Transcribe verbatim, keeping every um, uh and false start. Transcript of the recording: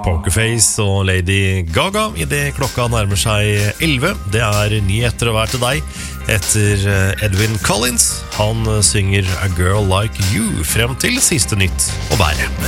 Pokerface og Lady Gaga I det klokka nærmer seg elleve. Det er nyheter å være til deg etter Edwin Collins. Han synger A Girl Like You frem til siste nytt å bære.